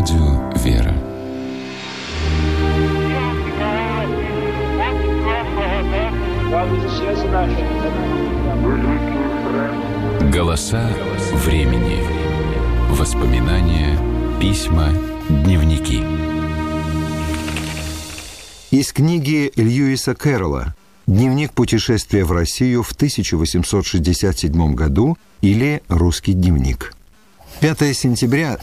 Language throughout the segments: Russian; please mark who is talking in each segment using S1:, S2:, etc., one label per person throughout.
S1: Радио «Вера». Голоса времени. Воспоминания, письма, дневники.
S2: Из книги Льюиса Кэрролла «Дневник путешествия в Россию в 1867 году» или «Русский дневник». 5 сентября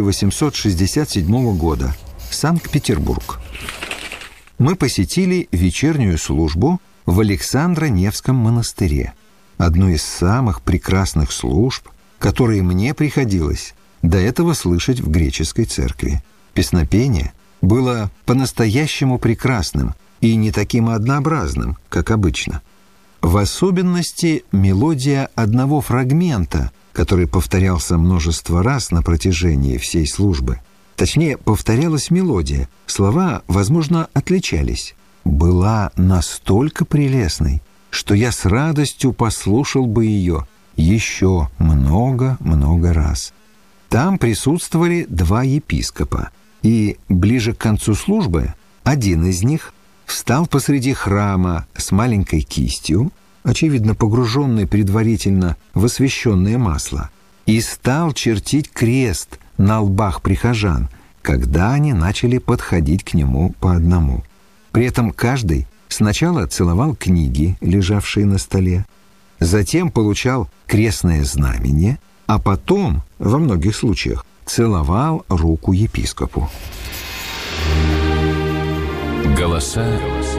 S2: 1867 года. Санкт-Петербург. Мы посетили вечернюю службу в Александро-Невском монастыре. Одну из самых прекрасных служб, которые мне приходилось до этого слышать в греческой церкви. Песнопение было по-настоящему прекрасным и не таким однообразным, как обычно. В особенности мелодия одного фрагмента, который повторялся множество раз на протяжении всей службы. Точнее, повторялась мелодия, слова, возможно, отличались. Была настолько прелестной, что я с радостью послушал бы ее еще много-много раз. Там присутствовали 2 епископа, и ближе к концу службы один из них встал посреди храма с маленькой кистью, очевидно погруженной предварительно в освященное масло, и стал чертить крест на лбах прихожан, когда они начали подходить к нему по одному. При этом каждый сначала целовал книги, лежавшие на столе, затем получал крестное знамение, а потом, во многих случаях, целовал руку епископу.
S1: Голоса